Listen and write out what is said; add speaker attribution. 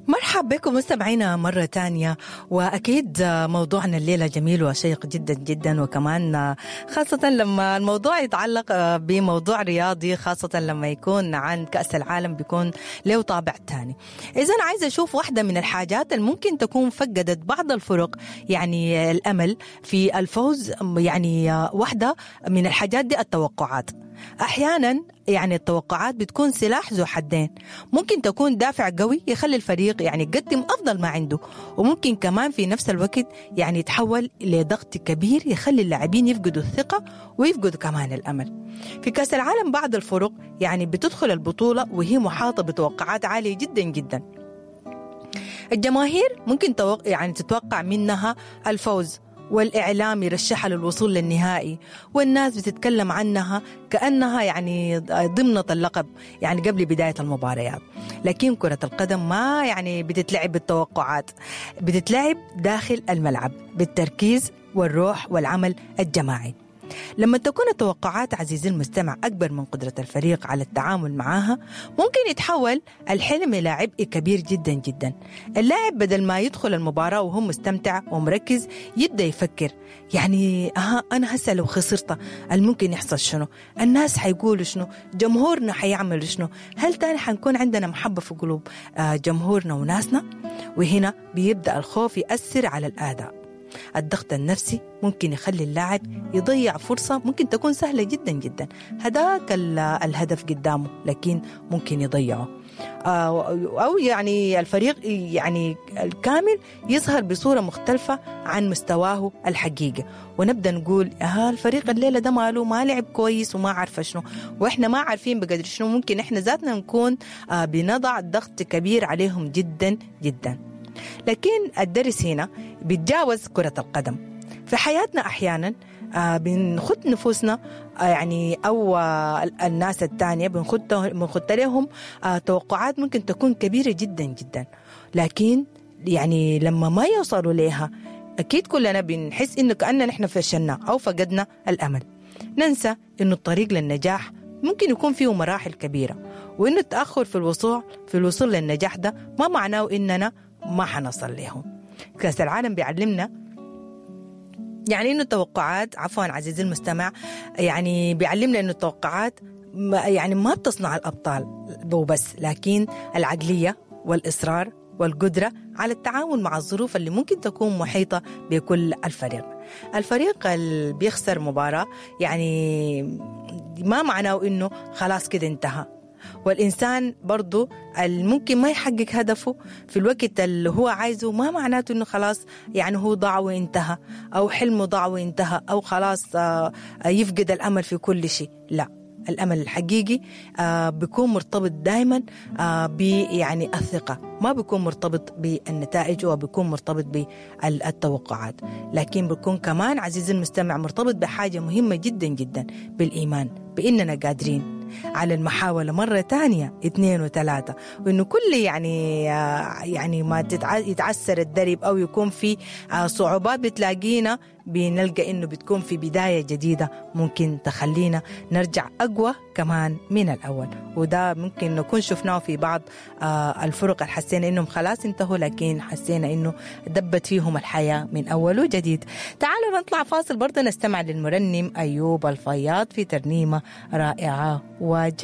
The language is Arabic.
Speaker 1: مرحبا بكم مستمعينا مرة تانية. وأكيد موضوعنا الليلة جميل وشيق جدا جدا، وكمان خاصة لما الموضوع يتعلق بموضوع رياضي، خاصة لما يكون عن كأس العالم بيكون له طابع تاني. إذا أنا عايزة أشوف واحدة من الحاجات اللي ممكن تكون فقدت بعض الفرق يعني الأمل في الفوز، يعني واحدة من الحاجات دي التوقعات. أحيانا يعني التوقعات بتكون سلاح ذو حدين، ممكن تكون دافع قوي يخلي الفريق يعني يقدم أفضل ما عنده، وممكن كمان في نفس الوقت يعني يتحول لضغط كبير يخلي اللاعبين يفقدوا الثقة ويفقدوا كمان الأمل. في كأس العالم بعض الفرق يعني بتدخل البطولة وهي محاطة بتوقعات عالية جدا جدا. الجماهير ممكن يعني تتوقع منها الفوز، والإعلام يرشحها للوصول للنهائي، والناس بتتكلم عنها كأنها يعني ضمن اللقب يعني قبل بداية المباريات. لكن كرة القدم ما يعني بتتلعب بالتوقعات، بتتلعب داخل الملعب بالتركيز والروح والعمل الجماعي. لما تكون التوقعات عزيزي المستمع أكبر من قدرة الفريق على التعامل معها، ممكن يتحول الحلم إلى عبء كبير جدا جدا. اللاعب بدل ما يدخل المباراة وهو مستمتع ومركز يبدأ يفكر يعني أنا هسه لو خسرت الممكن يحصل شنو، الناس حيقولوا شنو، جمهورنا حيعمل شنو، هل تاني حنكون عندنا محبة في قلوب جمهورنا وناسنا؟ وهنا بيبدأ الخوف يأثر على الأداء. الضغط النفسي ممكن يخلي اللاعب يضيع فرصة ممكن تكون سهلة جدا جدا، هداك الهدف قدامه لكن ممكن يضيعه، أو يعني الفريق يعني الكامل يظهر بصورة مختلفة عن مستواه الحقيقي، ونبدأ نقول الفريق الليلة ده ما لعب كويس وما عارفة شنو، وإحنا ما عارفين بقدر شنو. ممكن إحنا ذاتنا نكون بنضع ضغط كبير عليهم جدا جدا. لكن الدرس هنا بيتجاوز كرة القدم. في حياتنا أحيانا بنخد نفوسنا يعني أو الناس التانية بنخد لهم توقعات ممكن تكون كبيرة جدا جدا، لكن يعني لما ما يوصلوا لها أكيد كلنا بنحس إنه كأننا نحن فشلنا أو فقدنا الأمل. ننسى إنه الطريق للنجاح ممكن يكون فيه مراحل كبيرة، وإنه التأخر في الوصول للنجاح ده ما معناه إننا ما حنصل لهم. كأس العالم بيعلمنا يعني إنه التوقعات عزيزي المستمع يعني بيعلمنا إنه التوقعات يعني ما بتصنع الأبطال وبس، لكن العقلية والإصرار والقدرة على التعامل مع الظروف اللي ممكن تكون محيطة بكل الفريق اللي بيخسر مباراة يعني ما معناه إنه خلاص كده انتهى. والإنسان برضو ممكن ما يحقق هدفه في الوقت اللي هو عايزه ما معناته إنه خلاص يعني هو ضاع وانتهى، أو حلمه ضاع وانتهى، أو خلاص يفقد الأمل في كل شيء. لا، الأمل الحقيقي بيكون مرتبط دائما يعني الثقة، ما بيكون مرتبط بالنتائج وبيكون مرتبط بالتوقعات، لكن بيكون كمان عزيزي المستمع مرتبط بحاجة مهمة جدا جدا، بالإيمان بإننا قادرين على المحاولة مرة تانية 2 و3، وإنه كل يعني ما يتعسر الدرب أو يكون في صعوبات بتلاقينا بنلقى إنه بتكون في بداية جديدة ممكن تخلينا نرجع أقوى كمان من الأول. وده ممكن نكون شفناه في بعض الفرق اللي حسينا إنهم خلاص انتهوا، لكن حسينا إنه دبت فيهم الحياة من أول وجديد. تعالوا نطلع فاصل برضه نستمع للمرنم أيوب الفياض في ترنيمة رائعة